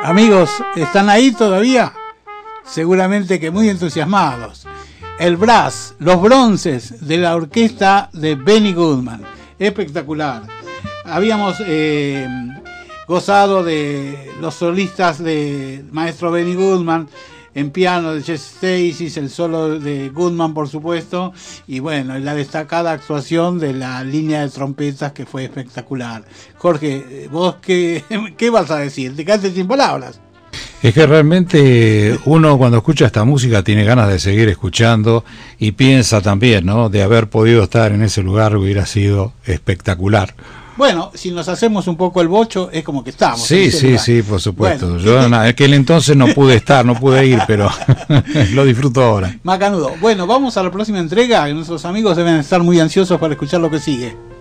Amigos, ¿están ahí todavía? Seguramente que muy entusiasmados. El brass, los bronces de la orquesta de Benny Goodman. Espectacular. Habíamos gozado de los solistas de maestro Benny Goodman en piano de Jesse Stacy, el solo de Goodman, por supuesto, y bueno, la destacada actuación de la línea de trompetas, que fue espectacular. Jorge, ¿vos qué vas a decir? Te quedaste sin palabras. Es que realmente uno cuando escucha esta música tiene ganas de seguir escuchando y piensa también, ¿no? De haber podido estar en ese lugar hubiera sido espectacular. Bueno, si nos hacemos un poco el bocho, es como que estamos. Sí, por supuesto. Bueno, yo en aquel entonces no pude estar, no pude ir, pero lo disfruto ahora. Macanudo. Bueno, vamos a la próxima entrega, y nuestros amigos deben estar muy ansiosos para escuchar lo que sigue.